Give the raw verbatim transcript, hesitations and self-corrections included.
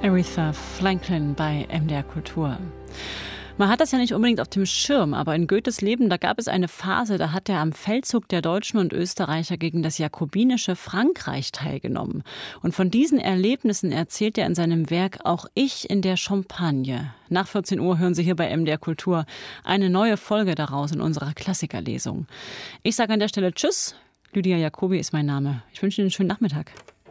Aretha Franklin bei M D R Kultur. Man hat das ja nicht unbedingt auf dem Schirm, aber in Goethes Leben, da gab es eine Phase, da hat er am Feldzug der Deutschen und Österreicher gegen das jakobinische Frankreich teilgenommen. Und von diesen Erlebnissen erzählt er in seinem Werk Auch ich in der Champagne. Nach vierzehn Uhr hören Sie hier bei M D R Kultur eine neue Folge daraus in unserer Klassikerlesung. Ich sage an der Stelle Tschüss. Lydia Jacobi ist mein Name. Ich wünsche Ihnen einen schönen Nachmittag.